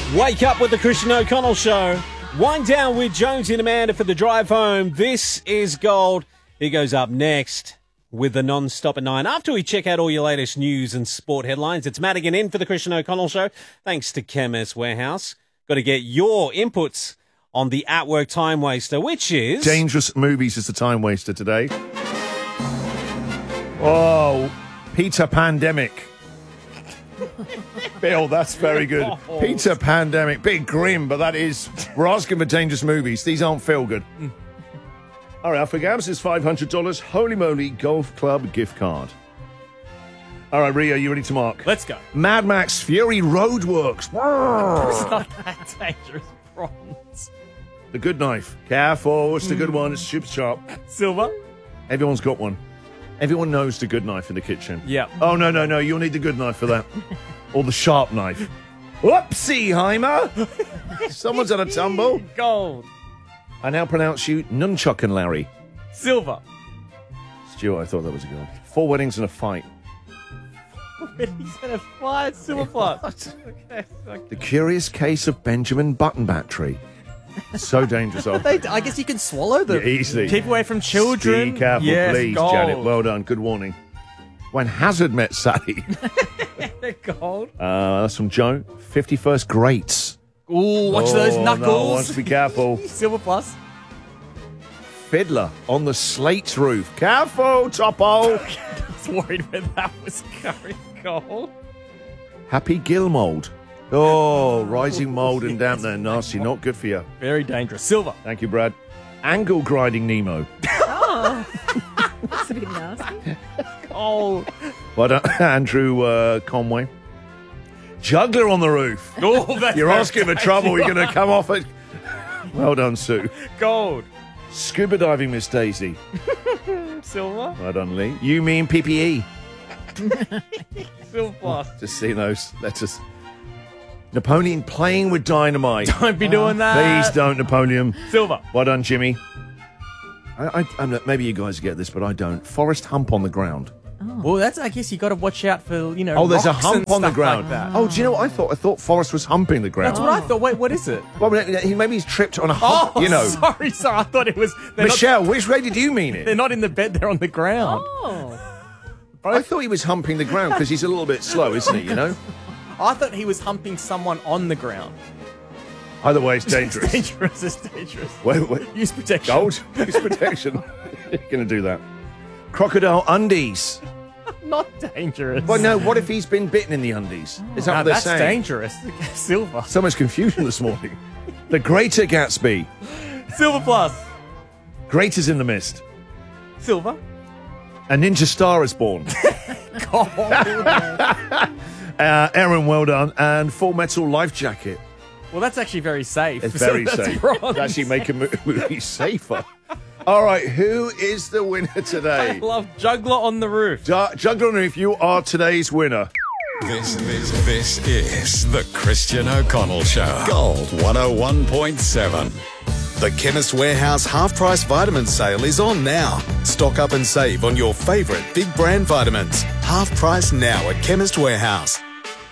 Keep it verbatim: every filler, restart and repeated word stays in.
Wake up with the Christian O'Connell Show. Wind down with Jonesy and Amanda for the drive home. This is Gold. He goes up next with the non-stop at nine. After we check out all your latest news and sport headlines, it's Madigan in for the Christian O'Connell Show. Thanks to Chemist Warehouse. Got to get your inputs on the at-work time waster, which is... Dangerous Movies is the time waster today. Oh, Peter Pandemic. Bill, that's very good. Oh. Peter Pandemic. Bit grim, but that is... We're asking for dangerous movies. These aren't feel good. Mm. All right, for Gabs is five hundred dollars. Holy moly, Golf Club gift card. All right, Ria, you ready to mark? Let's go. Mad Max Fury Roadworks. It's not that dangerous, bronze. The Good Knife. Careful, it's the good one. It's super sharp. Silver. Everyone's got one. Everyone knows the good knife in the kitchen. Yeah. Oh, no, no, no. You'll need the good knife for that. Or the sharp knife. Whoopsie, Heimer. Someone's had a tumble. Gold. I now pronounce you Nunchuck and Larry. Silver. Stuart, I thought that was a good one. Four weddings and a fight. Weddings and a fight. Silver plus. Okay. The Curious Case of Benjamin Button Battery. So dangerous. Oh. They, I guess you can swallow them. Yeah, easily. Keep away from children. Be careful, yes, please, gold. Janet. Well done. Good warning. When Hazard Met Sally. Gold. Uh, that's from Joe. fifty-first Greats. Ooh, watch oh, those No, knuckles. want to be careful. Silver plus. Fiddler on the slate roof. Careful, Topo. I was worried where that was going. Gold. Happy Gill mold. Oh, rising mold and damp there. Nasty. Not good for you. Very dangerous. Silver. Thank you, Brad. Angle grinding Nemo. Oh, that's a bit nasty. Gold. Well done, Andrew uh, Conway. Juggler on the roof. Oh, that's You're asking for trouble. You're going to come off it. Well done, Sue. Gold. Scuba diving, Miss Daisy. Silver. Well done, Lee. You mean P P E? Silver plus. Just seeing those letters. Napoleon playing with dynamite. Don't be doing that. Please don't, Napoleon. Silver. Well done, Jimmy. I, I, I'm, maybe you guys get this, but I don't. Forest hump on the ground. Well, that's. I guess you got to watch out for you know. Oh, there's a rocks and hump on the stuff ground. Like that. Oh, do you know what I thought? I thought Forrest was humping the ground. That's what I thought. Wait, what is it? Well, he- maybe he's tripped on a hump, Oh, you know. sorry, sorry. I thought it was. They're Michelle, which way did you mean Not, they're it? not in the bed. They're on the ground. Oh, I thought he was humping the ground because he's a little bit slow, isn't he, you know? I thought he was humping someone on the ground. Either way, it's dangerous. It's dangerous. It's dangerous. Wait, wait. Use protection. Gold? Use protection. You're going to do that. Crocodile undies. Not dangerous. Well, no, what if he's been bitten in the undies? Is that Now, what they're that's saying? dangerous. Silver. So much confusion this morning. The Greater Gatsby. Silver plus. Great is in the mist. Silver. A ninja star is born. Gold. Uh, Aaron, well done. And Full Metal Life Jacket. Well, that's actually very safe. It's So very that's safe. bronze. Actually make a mo- movie safer. All right, who is the winner I today? love Juggler on the Roof. Ju- Juggler, if you are today's winner. This, this, this is the Christian O'Connell Show. Gold one oh one point seven. The Chemist Warehouse half-price vitamin sale is on now. Stock up and save on your favourite big brand vitamins. Half price now at Chemist Warehouse.